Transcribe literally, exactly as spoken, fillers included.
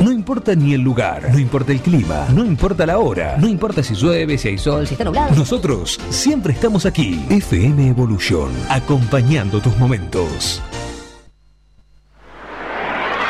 No importa ni el lugar, no importa el clima, no importa la hora, no importa si llueve, si hay sol, si está nublado. Nosotros siempre estamos aquí. F M Evolution, acompañando tus momentos.